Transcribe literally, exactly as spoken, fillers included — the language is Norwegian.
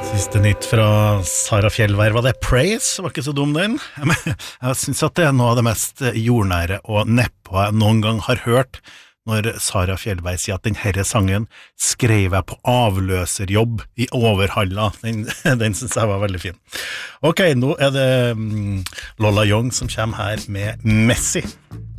Siste nytt fra Sara Fjellvær, var det Praise? Var ikke så dum den. Jeg synes at det er noe av det mest jordnære og neppe jeg noen gang har hørt når Sara Fjellvær sier at denne sangen skrev jeg på avløserjobb i Overhalla. Den, den synes jeg var veldig fin. Ok, nå er det Lola Young som kommer her med Messi.